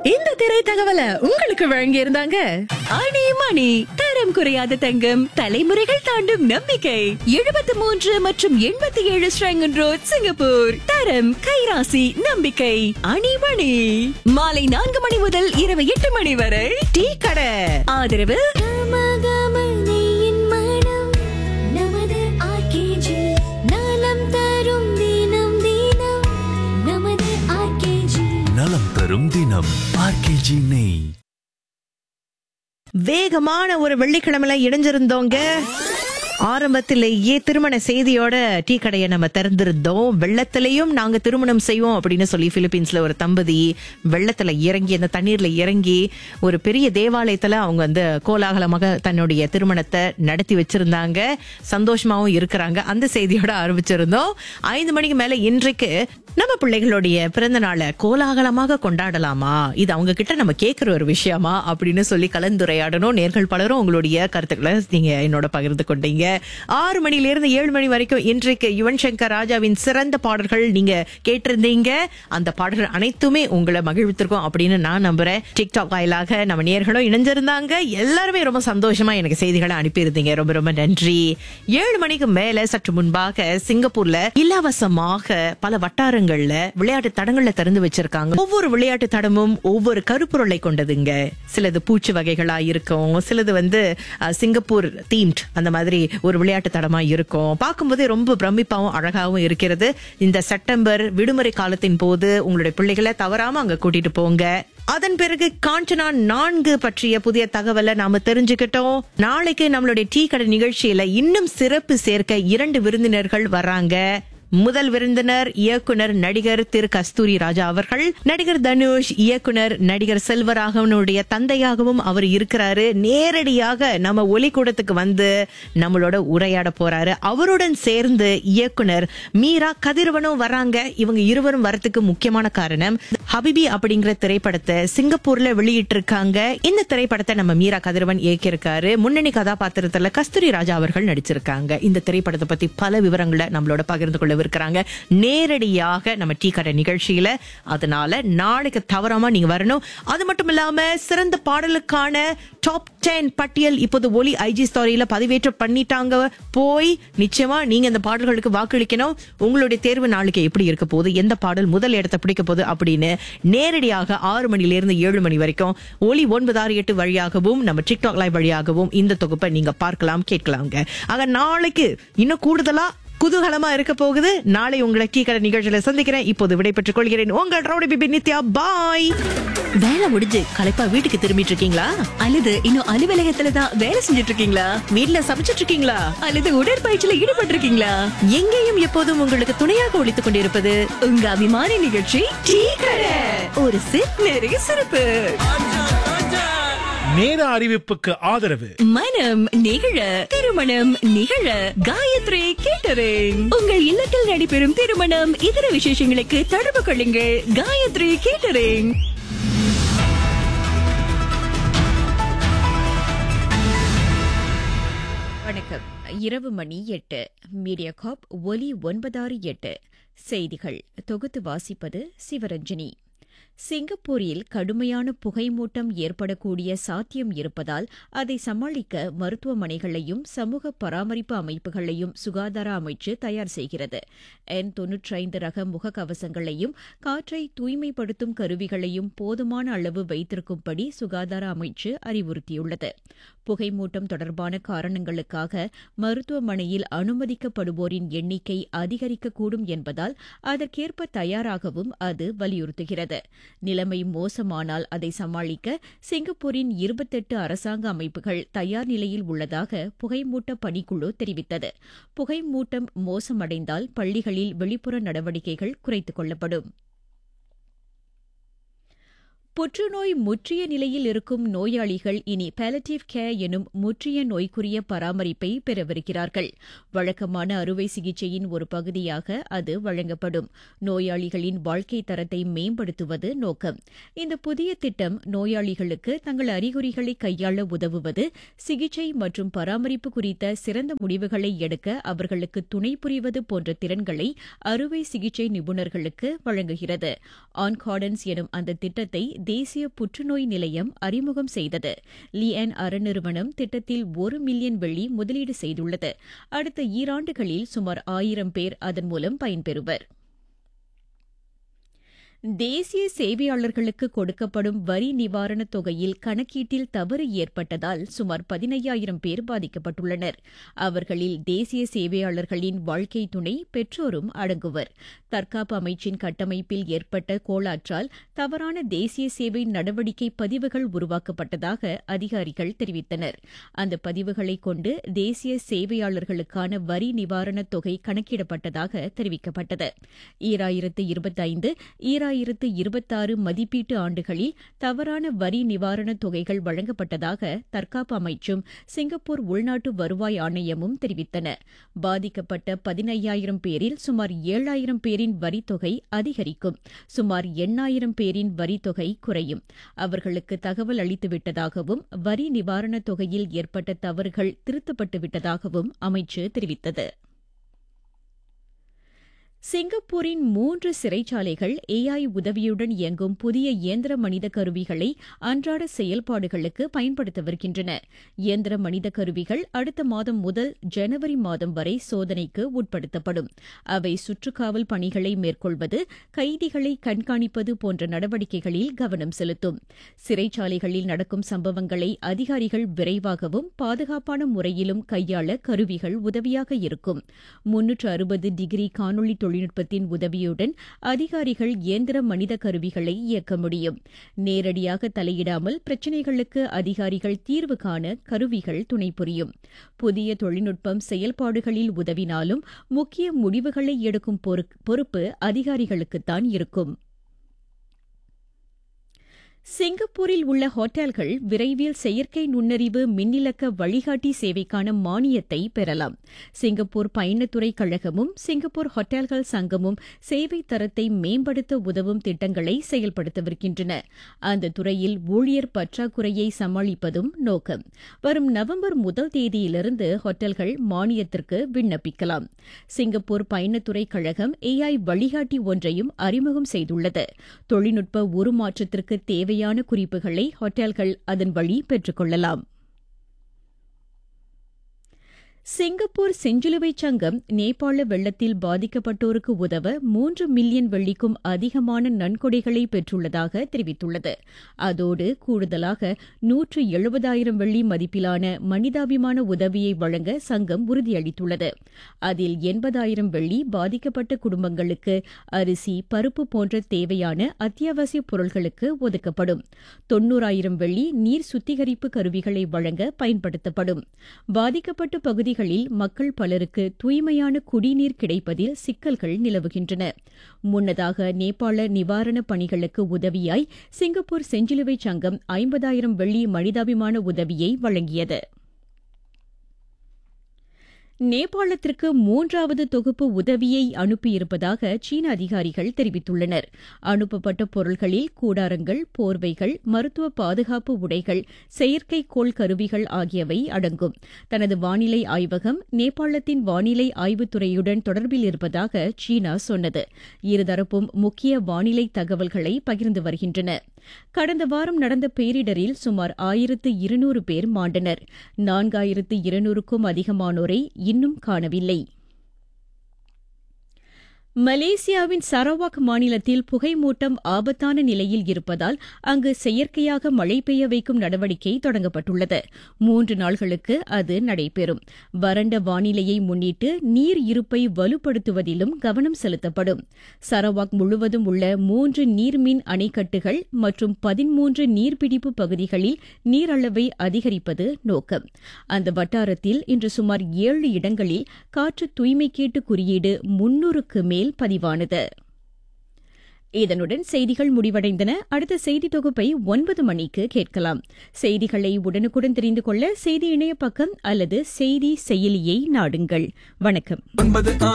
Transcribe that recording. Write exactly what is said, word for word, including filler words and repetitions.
இந்த திரை தகவலை உங்களுக்கு வழங்கி இருந்தாங்க அணி மணி தரம் குறையாத தங்கம், தலைமுறைகள் தாண்டும் நம்பிக்கை. எழுபத்தி மூன்று மற்றும் எண்பத்தி ஏழு ஸ்ரங்கன் ரோட், சிங்கப்பூர். தரம், கைராசி, நம்பிக்கை. அணி மணி. மாலை நான்கு மணி முதல் இரவு எட்டு மணி வரை டீ கடை. ஆதரவு நலம் தரும் தினம் ஆர்கேஜி நெய். வேகமான ஒரு வெள்ளிக்கிழமையில இணைஞ்சிருந்தோங்க. ஆரம்பத்திலேயே திருமண செய்தியோட டீ கடையை நம்ம திறந்திருந்தோம். வெள்ளத்திலையும் நாங்க திருமணம் செய்வோம் அப்படின்னு சொல்லி பிலிப்பீன்ஸ்ல ஒரு தம்பதி வெள்ளத்துல இறங்கி அந்த தண்ணீர்ல இறங்கி ஒரு பெரிய தேவாலயத்துல அவங்க வந்து கோலாகலமாக தன்னுடைய திருமணத்தை நடத்தி வச்சிருந்தாங்க. சந்தோஷமாவும் இருக்கிறாங்க. அந்த செய்தியோட ஆரம்பிச்சிருந்தோம். ஐந்து மணிக்கு மேல இன்றைக்கு நம்ம பிள்ளைகளுடைய பிறந்த நாளை கோலாகலமாக கொண்டாடலாமா, இது அவங்க கிட்ட நம்ம கேட்கிற ஒரு விஷயமா அப்படின்னு சொல்லி கலந்துரையாடணும். நேர்கள் பலரும் உங்களுடைய கருத்துக்களை நீங்க என்னோட பகிர்ந்து கொண்டீங்க. ஆறு மணில இருந்து ஏழு மணி வரைக்கும் இன்றைக்கு யுவன் சங்கர் ராஜாவின் சிறந்த பாடல்கள் நீங்க கேட்டிருந்தீங்க. அந்த பாடல்கள் அனைத்துமே உங்களை மகிழ்வித்திருக்கும் அப்படின்னு நான் நம்புறேன். டிக்டாக் வாயிலாக நம்ம நேர்களும் இணைஞ்சிருந்தாங்க. எல்லாருமே ரொம்ப சந்தோஷமா எனக்கு செய்திகளை அனுப்பியிருந்தீங்க. ரொம்ப ரொம்ப நன்றி. ஏழு மணிக்கு மேல சற்று முன்பாக சிங்கப்பூர்ல இலவசமாக பல வட்டாரங்கள்ல விளையாட்டு தடங்கள்ல திறந்து வச்சிருக்காங்க. ஒவ்வொரு விளையாட்டு தடமும் ஒவ்வொரு கருப்பொருளை கொண்டதுங்க. சிலது பூச்சி வகைகளா இருக்கும், சிலது வந்து சிங்கப்பூர் தீம்ட் அந்த மாதிரி ஒரு விளையாட்டு தடமா இருக்கும். பார்க்கும்போது ரொம்ப பிரமிப்பாவும் அழகாவும் இருக்கிறது. இந்த செப்டம்பர் விடுமுறை காலத்தின் போது உங்களுடைய பிள்ளைகளை தவறாம அங்க கூட்டிட்டு போங்க. அதன் பிறகு காஞ்சனா நான்கு பற்றிய புதிய தகவலை நாம தெரிஞ்சுக்கிட்டோம். நாளைக்கு நம்மளுடைய டீ கடை நிகழ்ச்சியில இன்னும் சிறப்பு சேர்க்க இரண்டு விருந்தினர்கள் வர்றாங்க. முதல் விருந்தினர் இயக்குனர் நடிகர் திரு கஸ்தூரி ராஜா அவர்கள். நடிகர் தனுஷ், இயக்குனர் நடிகர் செல்வராகவனுடைய தந்தையாகவும் அவர் இருக்கிறாரு. நேரடியாக நம்ம ஒலிக்கூடத்துக்கு வந்து நம்மளோட உரையாட போறாரு. அவருடன் சேர்ந்து இயக்குனர் மீரா கதிரவனும் வராங்க. இவங்க இருவரும் வரத்துக்கு முக்கியமான காரணம் ஹபிபி அப்படிங்கிற திரைப்படத்தை சிங்கப்பூர்ல வெளியிட்டு இருக்காங்க. இந்த திரைப்படத்தை நம்ம மீரா கதிரவன் இயக்கியிருக்காரு. முன்னணி கதாபாத்திரத்துல கஸ்தூரி ராஜா அவர்கள் நடிச்சிருக்காங்க. இந்த திரைப்படத்தை பத்தி பல விவரங்களை நம்மளோட பகிர்ந்து கொள்ள இருக்கிறாங்க நேரடியாக நம்ம டீ கடை நிகழ்ச்சியில. அதனால நாளைக்கு தவறாம நீங்க வரணும். அது மட்டும் இல்லாம சிறந்த பாடலுக்கான டாப் டென் பட்டியல் இப்போது ஒலி ஐஜி ஸ்டோரியில பதிவேற்றம் பண்ணிட்டாங்க. போய் நிச்சயமா நீங்க இந்த பாடல்களுக்கு வாக்களிக்கணும். உங்களுடைய தேர்வு நாளைக்கு எப்படி இருக்க போகுது, எந்த பாடல் முதல் இடத்தை பிடிக்க போகுது அப்படின்னு நேரடியாக ஆறு மணில இருந்து ஏழு மணி வரைக்கும் ஒலி ஒன்பது ஆறு எட்டு வழியாகவும் நம்ம டிக்டாக் லைவ் வழியாகவும் இந்த தொகுப்பை நீங்க பார்க்கலாம், கேட்கலாங்க. ஆக நாளைக்கு இன்னும் கூடுதலா குதூகலமா இருக்க போகுது. நாளை உங்களை டீ கடை நிகழ்ச்சியில சந்திக்கிறேன். இப்போது விடைபெற்றுக் கொள்கிறேன். உங்கள் ரவுடி பிபி நித்யா. பாய். வேலை முடிஞ்சு களைப்பா வீட்டுக்கு திரும்பிட்டு இருக்கீங்களா, அல்லது இன்னும் அலுவலகத்துலதான் வேலை செஞ்சுட்டு இருக்கீங்களா, வீட்டுல சமைச்சிட்டு இருக்கீங்களா, அல்லது உடற்பயிற்சியில ஈடுபட்டு இருக்கீங்களா? எங்கேயும் எப்போதும் உங்களுக்கு துணையாக ஒழித்துக் கொண்டிருப்பது உங்க அபிமான நிகழ்ச்சி டீ கடை. ஒரு சிப் நிறைய சிறப்பு. நேர அறிவிப்புக்கு ஆதரவு மனம் நிகழ, திருமணம் நிகழ காயத்ரி கேட்டரிங். உங்கள் இல்லத்தில் நடைபெறும் திருமணம் இதர விசேஷங்களுக்கு தொடர்பு கொள்ளுங்கள். காயத்ரி கேட்டரிங். வணக்கம். இரவு மணி எட்டு. மீடியா காப் ஒலி ஒன்பதாறு எட்டு செய்திகள் தொகுத்து வாசிப்பது சிவரஞ்சனி. சிங்கப்பூரில் கடுமையான புகைமூட்டம் ஏற்படக்கூடிய சாத்தியம் இருப்பதால் அதை சமாளிக்க மருத்துவமனைகளையும் சமூக பராமரிப்பு அமைப்புகளையும் சுகாதார அமைச்சு தயார் செய்கிறது. என் தொன்னூற்றி ஐந்து ரக முகக்கவசங்களையும் காற்றை தூய்மைப்படுத்தும் கருவிகளையும் போதுமான அளவு வைத்திருக்கும்படி சுகாதார அமைச்சு அறிவுறுத்தியுள்ளது. புகைமூட்டம் தொடர்பான காரணங்களுக்காக மருத்துவமனையில் அனுமதிக்கப்படுவோரின் எண்ணிக்கை அதிகரிக்கக்கூடும் என்பதால் அதற்கேற்ப தயாராகவும் அது வலியுறுத்துகிறது. நிலைமை மோசமானால் அதை சமாளிக்க சிங்கப்பூரின் இருபத்தெட்டு அரசாங்க அமைப்புகள் தயார் நிலையில் உள்ளதாக புகைமூட்ட பணிக்குழு தெரிவித்தது. புகைமூட்டம் மோசமடைந்தால் பள்ளிகளில் வெளிப்புற நடவடிக்கைகள் குறைத்துக் கொள்ளப்படும். புற்றுநோய் முற்றிய நிலையில் இருக்கும் நோயாளிகள் இனி பாலியேட்டிவ் கேர் எனும் முற்றிய நோய்க்குரிய பராமரிப்பை பெறவிருக்கிறார்கள். வழக்கமான அறுவை சிகிச்சையின் ஒரு பகுதியாக அது வழங்கப்படும். நோயாளிகளின் வாழ்க்கை தரத்தை மேம்படுத்துவது நோக்கம். இந்த புதிய திட்டம் நோயாளிகளுக்கு தங்கள் அறிகுறிகளை கையாள உதவுவது, சிகிச்சை மற்றும் பராமரிப்பு குறித்த சிறந்த முடிவுகளை எடுக்க அவர்களுக்கு துணை புரிவது போன்ற திறன்களை அறுவை சிகிச்சை நிபுணர்களுக்கு வழங்குகிறது. ஆன்கார்டன்ஸ் எனும் அந்த திட்டத்தை தேசிய புற்றுநோய் நிலையம் அறிமுகம் செய்தது. லியன் அறநிறுவனம் திட்டத்தில் ஒரு மில்லியன் வெள்ளி முதலீடு செய்துள்ளது. அடுத்த ஈராண்டுகளில் சுமார் ஆயிரம் பேர் அதன் மூலம் பயன்பெறுவர். தேசிய சேவையாளர்களுக்கு கொடுக்கப்படும் வரி நிவாரணத் தொகையில் கணக்கீட்டில் தவறு ஏற்பட்டதால் சுமார் பதினையாயிரம் பேர் பாதிக்கப்பட்டுள்ளனர். அவர்களில் தேசிய சேவையாளர்களின் வாழ்க்கை துணை, பெற்றோரும் அடங்குவர். தற்காப்பு அமைச்சின் கட்டமைப்பில் ஏற்பட்ட கோளாற்றால் தவறான தேசிய சேவை நடவடிக்கை பதிவுகள் உருவாக்கப்பட்டதாக அதிகாரிகள் தெரிவித்தனர். அந்த பதிவுகளைக் கொண்டு தேசிய சேவையாளர்களுக்கான வரி நிவாரணத் தொகை கணக்கிடப்பட்டதாக தெரிவிக்கப்பட்டது. ஈராயிரத்து இருபத்தைந்து ஈராயிரத்து இருபத்தாறு மதிப்பீட்டு ஆண்டுகளில் தவறான வரி நிவாரணத் தொகைகள் வழங்கப்பட்டதாக தற்காப்பு அமைச்சும் சிங்கப்பூர் உள்நாட்டு வருவாய் ஆணையமும் தெரிவித்தன. பாதிக்கப்பட்ட பதினையாயிரம் பேரில் சுமார் ஏழாயிரம் பேரின் வரித்தொகை அதிகரிக்கும், சுமார் எண்ணாயிரம் பேரின் வரித்தொகை குறையும். அவர்களுக்கு தகவல் அளித்துவிட்டதாகவும் வரி நிவாரணத் தொகையில் ஏற்பட்ட தவறுகள் திருத்தப்பட்டுவிட்டதாகவும் அமைச்சு தெரிவித்தது. சிங்கப்பூரின் மூன்று சிறைச்சாலைகள் ஏஐ உதவியுடன் இயங்கும் புதிய இயந்திர மனித கருவிகளை அன்றாட செயல்பாடுகளுக்கு பயன்படுத்தவிருக்கின்றன. இயந்திர மனித கருவிகள் அடுத்த மாதம் முதல் ஜனவரி மாதம் வரை சோதனைக்கு உட்படுத்தப்படும். அவை சுற்றுக்காவல் பணிகளை மேற்கொள்வது, கைதிகளை கண்காணிப்பது போன்ற நடவடிக்கைகளில் கவனம் செலுத்தும். சிறைச்சாலைகளில் நடக்கும் சம்பவங்களை அதிகாரிகள் விரைவாகவும் பாதுகாப்பான முறையிலும் கையாள கருவிகள் உதவியாக இருக்கும். முன்னூற்று அறுபது டிகிரி காணொலி தொழில்நுட்பத்தின் உதவியுடன் அதிகாரிகள் இயந்திர மனித கருவிகளை இயக்க முடியும். நேரடியாக தலையிடாமல் பிரச்சினைகளுக்கு அதிகாரிகள் தீர்வு காண கருவிகள் துணை புரியும். புதிய தொழில்நுட்பம் செயல்பாடுகளில் உதவினாலும் முக்கிய முடிவுகளை எடுக்கும் பொறுப்பு அதிகாரிகளுக்குத்தான் இருக்கும். சிங்கப்பூரில் உள்ள ஹோட்டல்கள் விரைவில் செயற்கை நுண்ணறிவு மின்னிலக்க வழிகாட்டி சேவைக்கான மானியத்தை பெறலாம். சிங்கப்பூர் பயணத்துறை கழகமும் சிங்கப்பூர் ஹோட்டல்கள் சங்கமும் சேவை தரத்தை மேம்படுத்த உதவும் திட்டங்களை செயல்படுத்தவிருக்கின்றன. அந்த துறையில் ஊழியர் பற்றாக்குறையை சமாளிப்பதும் நோக்கம். வரும் நவம்பர் முதல் தேதியிலிருந்து ஹோட்டல்கள் மானியத்திற்கு விண்ணப்பிக்கலாம். சிங்கப்பூர் பயணத்துறை கழகம் ஏஐ வழிகாட்டி ஒன்றையும் அறிமுகம் செய்துள்ளது. தொழில்நுட்ப உருமாற்றத்திற்கு தேவை குறிப்புகளை ஹோட்டல்கள் அதன் வழி பெற்றுக் கொள்ளலாம். சிங்கப்பூர் செஞ்சிலுவை சங்கம் நேபாள வெள்ளத்தில் பாதிக்கப்பட்டோருக்கு உதவ மூன்று மில்லியன் வெள்ளிக்கும் அதிகமான நன்கொடைகளை பெற்றுள்ளதாக தெரிவித்துள்ளது. அதோடு கூடுதலாக நூற்று எழுபதாயிரம் வெள்ளி மதிப்பிலான மனிதாபிமான உதவியை வழங்க சங்கம் உறுதியளித்துள்ளது. அதில் எண்பதாயிரம் வெள்ளி பாதிக்கப்பட்ட குடும்பங்களுக்கு அரிசி, பருப்பு போன்ற தேவையான அத்தியாவசிய பொருட்களுக்கு ஒதுக்கப்படும். தொன்னூறாயிரம் வெள்ளி நீர் சுத்திகரிப்பு கருவிகளை வழங்க பயன்படுத்தப்படும். பாதிக்கப்பட்ட பகுதிகள் மக்கள் பலருக்கு தூய்மையான குடிநீர் கிடைப்பதில் சிக்கல்கள் நிலவுகின்றன. முன்னதாக நேபாள நிவாரணப் பணிகளுக்கு உதவியாய் சிங்கப்பூர் செஞ்சிலுவை சங்கம் ஐம்பதாயிரம் வெள்ளி மனிதாபிமான உதவியை வழங்கியது. நேபாளத்திற்கு மூன்றாவது தொகுப்பு உதவியை அனுப்பியிருப்பதாக சீன அதிகாரிகள் தெரிவித்துள்ளனர். அனுப்பப்பட்ட பொருட்களில் கூடாரங்கள், போர்வைகள், மருத்துவ பாதுகாப்பு உடைகள், செயற்கைக்கோள் கருவிகள் ஆகியவை அடங்கும். தனது வானிலை ஆய்வகம் நேபாளத்தின் வானிலை ஆய்வுத்துறையுடன் தொடர்பில் இருப்பதாக சீனா சொன்னது. இருதரப்பும் முக்கிய வானிலை தகவல்களை பகிர்ந்து வருகின்றன. கடந்த வாரம் நடந்த பேரிடரில் சுமார் ஆயிரத்து இருநூறு பேர் மாண்டனர். நான்காயிரத்து இருநூறுக்கும் அதிகமானோரை இன்னும் காணவில்லை. மலேசியாவின் சரவாக் மாநிலத்தில் புகைமூட்டம் ஆபத்தான நிலையில் இருப்பதால் அங்கு செயற்கையாக மழை பெய்ய வைக்கும் நடவடிக்கை தொடங்கப்பட்டுள்ளது. மூன்று நாள்களுக்கு அது நடைபெறும். வறண்ட வானிலையை முன்னிட்டு நீர் இருப்பை வலுப்படுத்துவதிலும் கவனம் செலுத்தப்படும். சரவாக் முழுவதும் உள்ள மூன்று நீர்மின் அணைக்கட்டுகள் மற்றும் பதிமூன்று நீர்பிடிப்பு பகுதிகளில் நீரளவை அதிகரிப்பது நோக்கம். அந்த வட்டாரத்தில் இன்று சுமார் ஏழு இடங்களில் காற்று தூய்மைக்கேட்டு குறியீடு முன்னூறுக்கு மேல் பதிவானது. இதனுடன் செய்திகள் முடிவடைந்தன. அடுத்த செய்தி தொகுப்பை ஒன்பது மணிக்கு கேட்கலாம். செய்திகளை உடனுக்குடன் தெரிந்து கொள்ள செய்தி இணைய பக்கம் அல்லது செய்தி செயலியை நாடுங்கள். வணக்கம்.